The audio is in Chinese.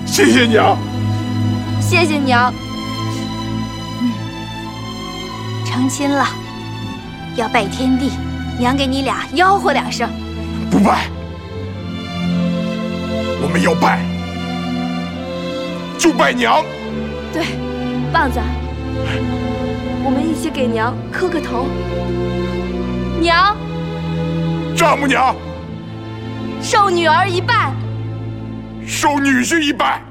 谢谢娘， 谢谢娘。成亲了，要拜天地，娘给你俩吆喝2声。 不拜，我们要拜，就拜娘。 对，棒子，我们一起给娘磕个头。娘， 丈母娘， 受女儿一拜， 受女婿一拜。